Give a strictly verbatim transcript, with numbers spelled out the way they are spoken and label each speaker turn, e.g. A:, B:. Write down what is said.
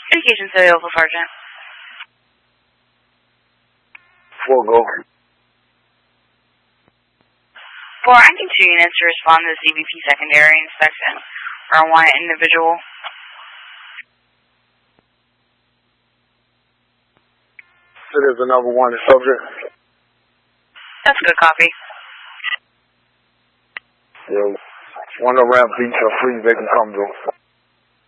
A: Education Study Local Sergeant.
B: Four go.
A: Four, I need two units to respond to the C B P secondary inspection for a wanted individual.
B: So there's another one, the subject.
A: That's a good copy.
B: Yo, one around beach or free, they can come though.